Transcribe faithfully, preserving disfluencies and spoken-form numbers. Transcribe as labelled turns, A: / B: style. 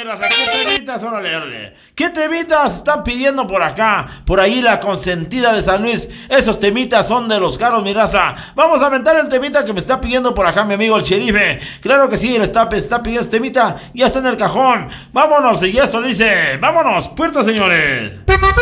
A: raza? ¿Qué temitas? Órale, órale. ¿Qué temitas están pidiendo por acá? Por ahí la consentida de San Luis. Esos temitas son de los caros, mi raza. Vamos a aventar el temita que me está pidiendo por acá mi amigo el sherife. Claro que sí, le está, está pidiendo este temita. Ya está en el cajón. Vámonos, y esto dice: vámonos, puerta, señores.